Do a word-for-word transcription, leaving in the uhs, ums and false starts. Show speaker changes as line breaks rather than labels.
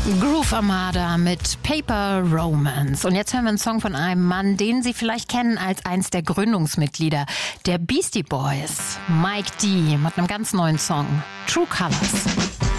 Groove Armada mit Paper Romance. Und jetzt hören wir einen Song von einem Mann, den Sie vielleicht kennen als eins der Gründungsmitglieder der Beastie Boys. Mike D. mit einem ganz neuen Song, True Colors.